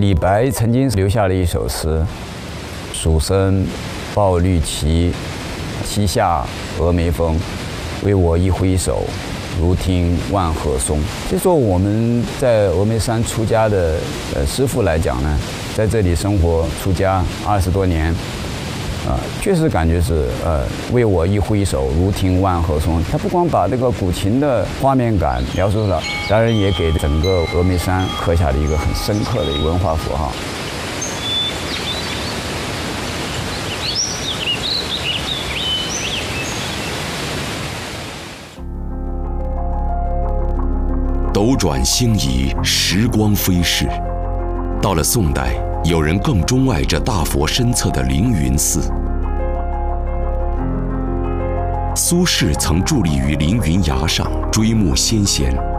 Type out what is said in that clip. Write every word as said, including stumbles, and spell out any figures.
李白曾经留下了一首诗：“蜀声报绿旗，西下峨眉峰。为我一挥手，如听万壑松。”就说我们在峨眉山出家的呃师父来讲呢，在这里生活出家二十多年。 啊，确实感觉是呃，为我一挥手，如听万壑松。他不光把这个古琴的画面感描述了，当然也给整个峨眉山刻下了一个很深刻的一个文化符号。 斗转星移，时光飞逝，到了宋代。 有人更钟爱这大佛身侧的凌云寺。苏轼曾伫立于凌云崖上，追慕先贤。